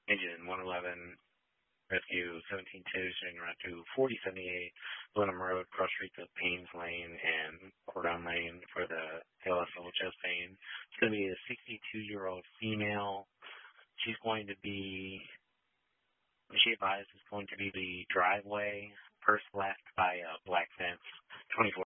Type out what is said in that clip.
engine 111, rescue 17-2, showing around to 4078 Blenheim Road, cross streets of Paynes Lane and Cordon Lane for the LSL chest pain. It's going to be a 62-year-old female. She's going to be, she advised, is going to be the driveway, first left by a black fence, 24